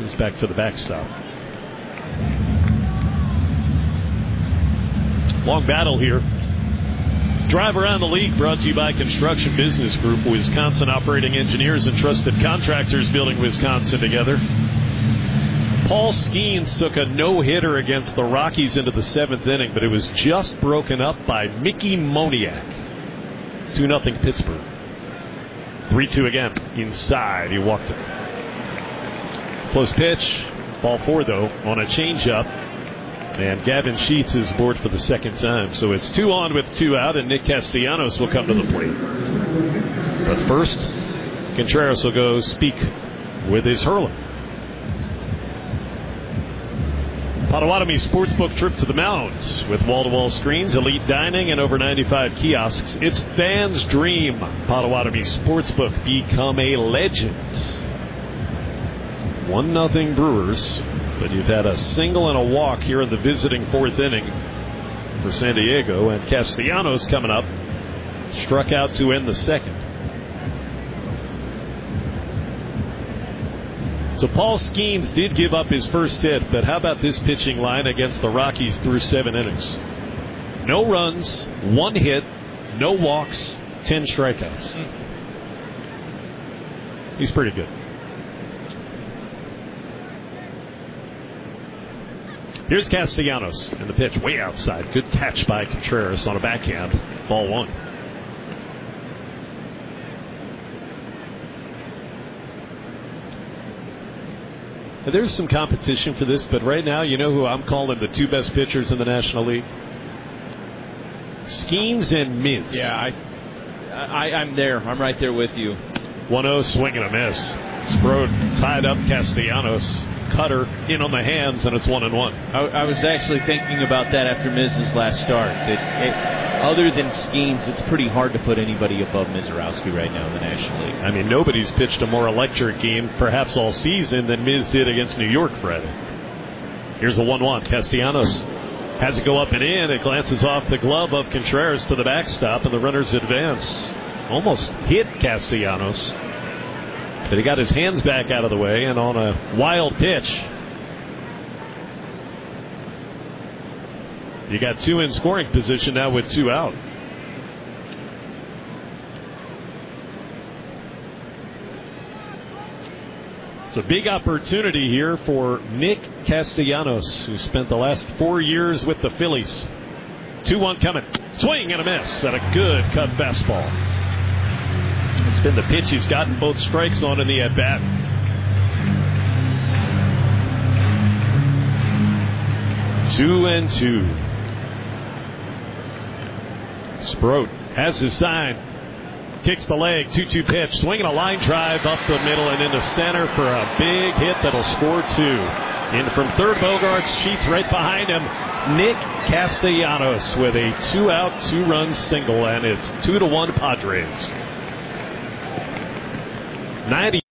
He's back to the backstop. Long battle here. Drive around the league brought to you by Construction Business Group, Wisconsin operating engineers and trusted contractors building Wisconsin together. Paul Skeens took a no-hitter against the Rockies into the 7th inning, but it was just broken up by Mickey Moniak. 2-0 Pittsburgh. 3-2 again. Inside. He walked it. Close pitch. Ball 4, though, on a changeup. And Gavin Sheets is aboard for the second time. So it's 2 on with 2 out, and Nick Castellanos will come to the plate. But first, Contreras will go speak with his hurler. Potawatomi Sportsbook trip to the mound with wall-to-wall screens, elite dining, and over 95 kiosks. It's fans' dream. Potawatomi Sportsbook, become a legend. 1-0 Brewers, but you've had a single and a walk here in the visiting 4th inning for San Diego, and Castellanos coming up, struck out to end the 2nd. So Paul Skeens did give up his first hit, but how about this pitching line against the Rockies through 7 innings? No runs, 1 hit, no walks, 10 strikeouts. He's pretty good. Here's Castellanos, and the pitch way outside. Good catch by Contreras on a backhand. Ball 1. There's some competition for this, but right now, you know who I'm calling the 2 best pitchers in the National League? Skeens and Miz. Yeah, I'm there. I'm right there with you. 1-0, swing and a miss. Sprode tied up Castellanos. Cutter in on the hands, and it's 1-1. I was actually thinking about that after Miz's last start. Other than Skeens, it's pretty hard to put anybody above Mizorowski right now in the National League. I mean, nobody's pitched a more electric game, perhaps all season, than Miz did against New York Friday. Here's a 1-1. Castellanos has it go up and in. It glances off the glove of Contreras to the backstop, and the runners advance. Almost hit Castellanos, but he got his hands back out of the way, and on a wild pitch, you got 2 in scoring position now with 2 out. It's a big opportunity here for Nick Castellanos, who spent the last 4 years with the Phillies. 2-1 coming. Swing and a miss, and a good cut fastball. It's been the pitch he's gotten both strikes on in the at-bat. Two and 2. Sprode has his sign. Kicks the leg. 2-2 pitch. Swinging a line drive up the middle and into center for a big hit that'll score 2. In from third, Bogarts. Sheets right behind him. Nick Castellanos with a 2-out, 2-run single, and it's 2-1 Padres. 90